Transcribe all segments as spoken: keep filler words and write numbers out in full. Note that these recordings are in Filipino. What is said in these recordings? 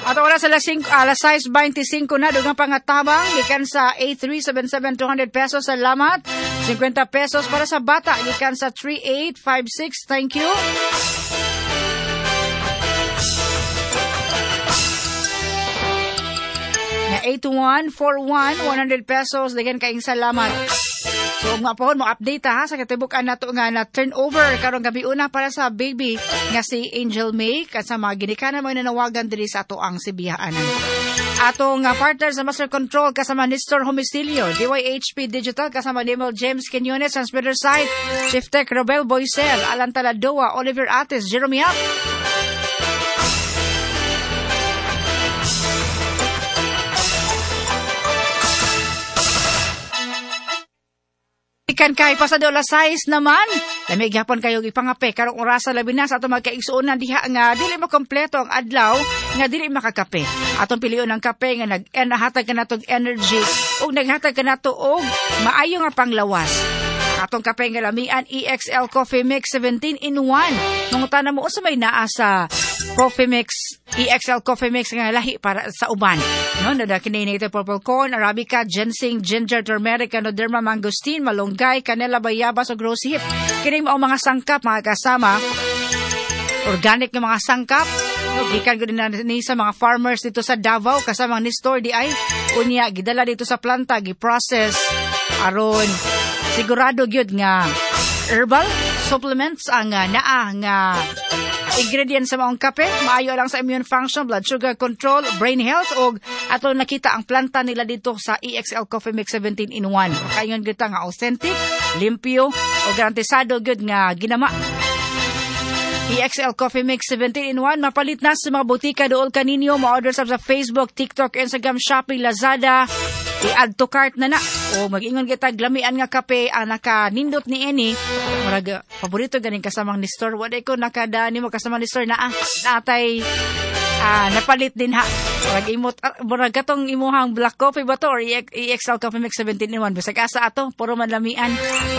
At oras alas sais twenty-five na, dugang pangatabang, gikan sa eight three seven seven two hundred pesos, salamat. fifty pesos para sa bata, gikan sa three eight five six, thank you. Na eight one four one, one hundred pesos, digan kaing salamat. So mga pohon mo update ha sa katibukan nato nga na turnover karong gabi una para sa baby nga si Angel May kasama ginikana mo nanawagan diri sa ato ang sibiyaanan. Ato nga partner sa Master Control kasama Nestor Homicilio, D Y H P Digital kasama Nimel James Quinones, Transmitter Site, Chief Tech Robel Boycel, Alan Taladoa, Oliver Ates, Jeremy Up. Ikan kay pasado alas sais naman. Lamig yapon kayo ipangape karong orasa labi na sa ato magkaigsuonan diha nga dili makompleto ang adlaw nga dili makakape. Atong pilion ng kape nga nag-hatag kanatog energy ug naghatag kanato og maayo nga panglawas. Atong kape nga lamian E X L Coffee Mix seventeen in one. Mangutana mo unsa may naa sa Coffee Mix E X L Coffee Mix nga lahi para sa uban. No, nada kini native purple corn, arabica, ginseng, ginger, turmeric, canoderma, mangosteen, malunggay, canela, bayabas ug rosehip. Kini mao mga sangkap mga kasama. Organic nga mga sangkap. No, gikan gud na ni sa mga farmers dito sa Davao kasama ni store di ay unya gidala dito sa planta gi-process aron sigurado gyud nga herbal supplements ang uh, naa nga ingredients sa maong kape, maayo lang sa immune function, blood sugar control, brain health, og ato nakita ang planta nila dito sa E X L Coffee Mix seventeen in one. Kayon kita nga authentic, limpyo, o garantisado gyud nga ginama. E X L Coffee Mix seventeen in one, mapalit na sa mga butika dool kaninyo, ma-order sa Facebook, TikTok, Instagram, Shopee, Lazada, i-add to cart na na. O mag-ingon kita, glamian nga kape, ang naka-nindot ni Eni, marag, paborito ganing kasamang ni store. Waday ko nakada ni mo kasamang ni store na ah, natay, ah, napalit din ha. Marag imot, ah, marag katong imuhang black coffee ba to, or E X L Coffee Mix seventeen in one. Bisag asa ato, puro man lamian.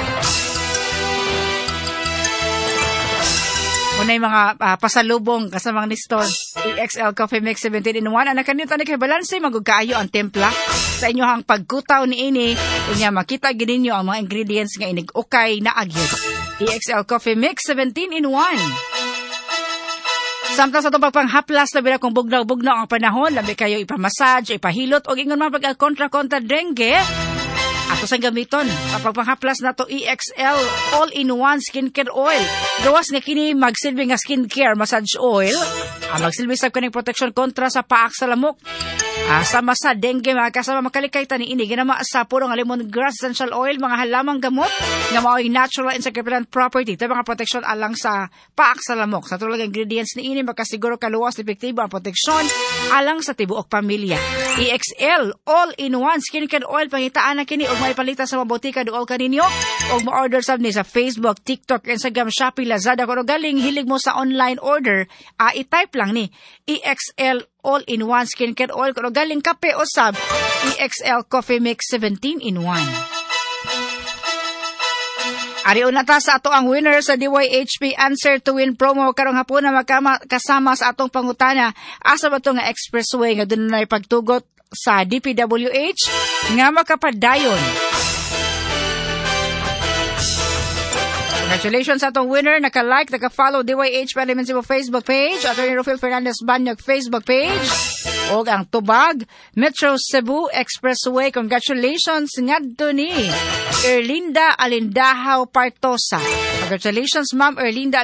Unay mga uh, pasalubong kasamang ni store E X L Coffee Mix seventeen in one. Anak kanyo tanik kay balanse magugkaayo ang templa sa inyohang pagkutaw ni ini unya makita gid ninyo ang mga ingredients nga inig okay na agyod. E X L Coffee Mix seventeen in one. Samtang sa itong pagpanghaplas, labi na kung bugnaw-bugnaw ang panahon, labi kayo ipamassage, ipahilot, o ingon man pag-kontra-kontra dengue, ato sa gamiton. Pagpanghaplas na to E X L all-in-one skincare oil. Gawas nga kini magsilbi nga skincare massage oil. Ah, magsilbi sa kaning protection kontra sa paak sa lamok. Ah, sama sa dengue mga kasama makalikay tani ini ginama sa puro nga lemongrass essential oil, mga halamang gamot nga mao'y natural and secretant property ito mga protection alang sa paak sa lamok. Sa tulad ingredients ni ini makasiguro kaluwas epektibo ang proteksyon alang sa tibuok pamilya. E X L all-in-one skincare oil pangitaan na kini og maipalita sa mga botika dool kaninyo og ma-order sab ni sa Facebook, TikTok, Instagram, Shopee, Lazada. Kung galing hilig mo sa online order, ah, i-type lang ni E X L all-in-one skincare oil. Kung galing kape o sab, E X L Coffee Mix seventeen in one. Ari una ta sa ato ang winner sa D Y H P Answer to Win promo karong hapon na makasama sa atong pangutana. Asa ba to nga expressway nga dunay pagtugot sa D P W H nga makapadayon. Congratulations sa atong winner. Naka-like, naka-follow D Y H Parliament Cebu Facebook page, Attorney Rufil Fernandez Banyog Facebook page, o ang Tubag Metro Cebu Expressway. Congratulations ngadto ni Erlinda Alindahaw Partosa. Congratulations Ma'am Erlinda